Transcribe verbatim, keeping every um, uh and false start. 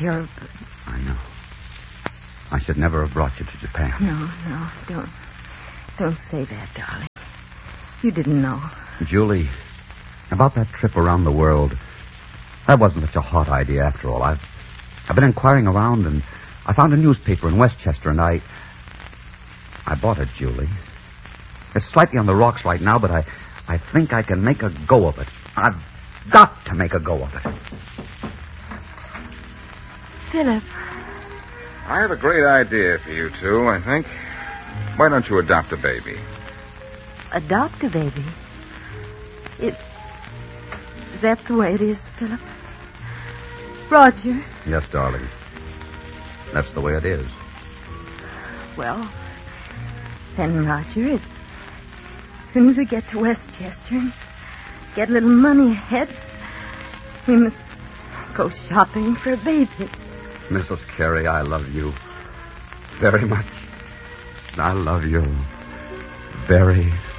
care of... I know. I should never have brought you to Japan. No, no, don't. Don't say that, darling. You didn't know. Julie, about that trip around the world, that wasn't such a hot idea after all. I've, I've been inquiring around, and I found a newspaper in Westchester, and I... I bought it, Julie. It's slightly on the rocks right now, but I, I think I can make a go of it. I've got to make a go of it. Philip. I have a great idea for you two, I think. Why don't you adopt a baby? Adopt a baby? Is, is that the way it is, Philip? Roger? Yes, darling. That's the way it is. Well, then, Roger, it's, as soon as we get to Westchester and get a little money ahead, we must go shopping for a baby. Missus Carey, I love you very much. I love you very